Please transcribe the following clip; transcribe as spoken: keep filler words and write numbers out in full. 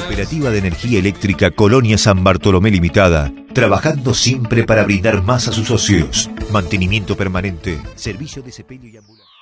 Cooperativa de Energía Eléctrica Colonia San Bartolomé Limitada, trabajando siempre para brindar más a sus socios. Mantenimiento permanente, servicio de sepelio y ambulancia.